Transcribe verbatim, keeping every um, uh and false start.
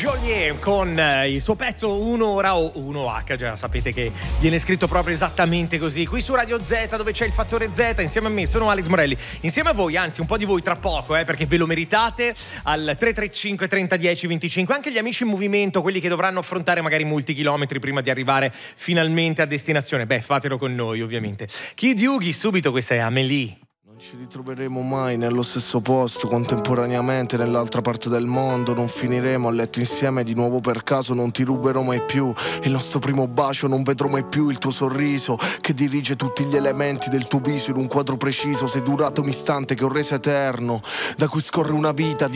Joliet con eh, il suo pezzo un'ora o uno acca, già sapete che viene scritto proprio esattamente così, qui su Radio Z, dove c'è il fattore Z. Insieme a me sono Alex Morelli, insieme a voi, anzi un po' di voi tra poco, eh, perché ve lo meritate, al tre tre cinque trenta dieci venticinque, anche gli amici in movimento, quelli che dovranno affrontare magari molti chilometri prima di arrivare finalmente a destinazione, beh, fatelo con noi ovviamente. Kid Yugi, subito, questa è Amélie. Ci ritroveremo mai nello stesso posto, contemporaneamente nell'altra parte del mondo. Non finiremo a letto insieme di nuovo per caso. Non ti ruberò mai più il nostro primo bacio. Non vedrò mai più il tuo sorriso che dirige tutti gli elementi del tuo viso in un quadro preciso. Sei durato un istante che ho reso eterno, da cui scorre una vita di